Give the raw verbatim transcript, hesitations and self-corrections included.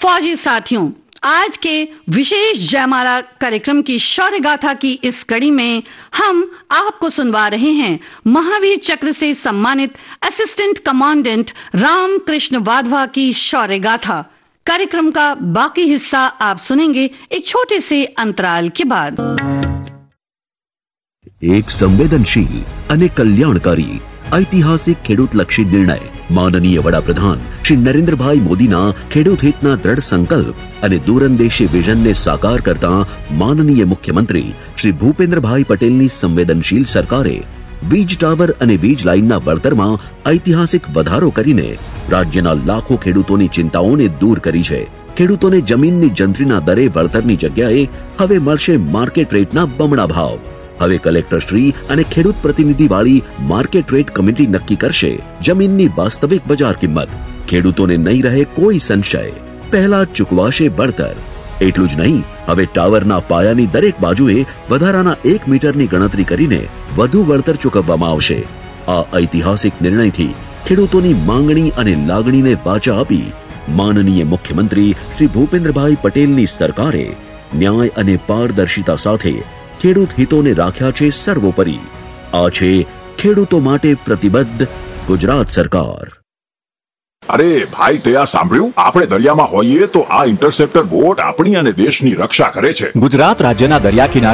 फौजी साथियों, आज के विशेष जयमाला कार्यक्रम की शौर्य गाथा की इस कड़ी में हम आपको सुनवा रहे हैं महावीर चक्र से सम्मानित असिस्टेंट कमांडेंट रामकृष्ण वाधवा की शौर्य गाथा। कार्यक्रम का बाकी हिस्सा आप सुनेंगे एक छोटे से अंतराल के बाद। एक संवेदनशील અને કલ્યાણકારી ઐતિહાસિક ખેડૂતલક્ષી નિર્ણય માનનીય વડાપ્રધાન શ્રી નરેન્દ્રભાઈ મોદીના ખેડૂત હિતના દ્રઢ સંકલ્પ અને દૂરંદેશી વિઝનને સાકાર કરતા માનનીય મુખ્યમંત્રી શ્રી ભૂપેન્દ્રભાઈ પટેલની સંવેદનશીલ સરકારે વીજ ટાવર અને વીજ લાઇનના વળતરમાં ઐતિહાસિક વધારો કરીને રાજ્યના લાખો ખેડૂતોની ચિંતાઓને દૂર કરી છે। ખેડૂતોને જમીનની જંત્રીના દરે વળતરની જગ્યાએ હવે મળશે માર્કેટ રેટના બમણા ભાવ। હવે કલેક્ટર શ્રી અને ખેડૂત પ્રતિનિધિ વાળી માર્કેટ રેટ કમિટી નક્કી કરશે જમીનની વાસ્તવિક બજાર કિંમત। ખેડૂતોને નહીં રહે કોઈ સંશય, પહેલા ચૂકવાશે વળતર। એટલું જ નહીં, હવે ટાવરના પાયાની દરેક બાજુએ વધારાના એક મીટરની ગણતરી કરીને વધુ વળતર ચૂકવવામાં આવશે। આ ઐતિહાસિક નિર્ણયથી ખેડૂતોની માંગણી અને લાગણીને વાચા આપી માનનીય મુખ્યમંત્રી શ્રી ભૂપેન્દ્રભાઈ પટેલની સરકારે ન્યાય અને પારદર્શિતા સાથે ખેડૂત હિતોને રાખ્યા છે સર્વોપરી। આ છે ખેડૂતો માટે પ્રતિબદ્ધ ગુજરાત સરકાર। અરે ભાઈ, તે આ સાંભળ્યું? આપણે દરિયામાં હોઈએ તો આ ઇન્ટરસેપ્ટર બોટ આપણી અને દેશની રક્ષા કરે છે। ગુજરાત રાજ્યના દરિયા કિનારે